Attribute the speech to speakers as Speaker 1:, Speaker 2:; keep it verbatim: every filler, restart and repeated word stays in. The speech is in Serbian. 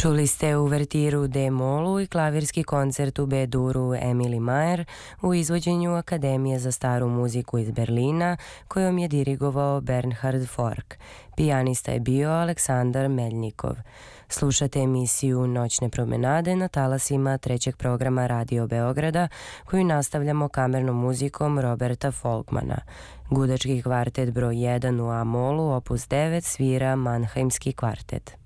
Speaker 1: Čuli ste uvertiru D-molu i klavirski koncert u B-duru Emily Mayer u izvođenju Akademije za staru muziku iz Berlina, kojom je dirigovao Bernhard Fork. Pijanista je bio Aleksandar Meljnikov. Slušate emisiju Noćne promenade na talasima trećeg programa Radio Beograda, koju nastavljamo kamernom muzikom Roberta Folkmana. Gudački kvartet broj jedan u A-molu, opus devet, svira Mannheimski kvartet.